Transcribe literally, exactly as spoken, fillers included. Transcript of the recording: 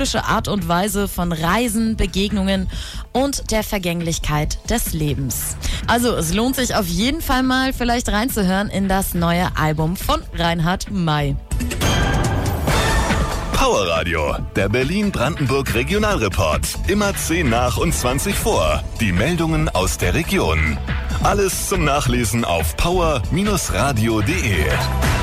Art und Weise von Reisen, Begegnungen und der Vergänglichkeit des Lebens. Also es lohnt sich auf jeden Fall mal vielleicht reinzuhören in das neue Album von Reinhard May. Power Radio, der Berlin-Brandenburg Regionalreport. Immer zehn nach und zwanzig vor. Die Meldungen aus der Region. Alles zum Nachlesen auf power Bindestrich radio punkt de.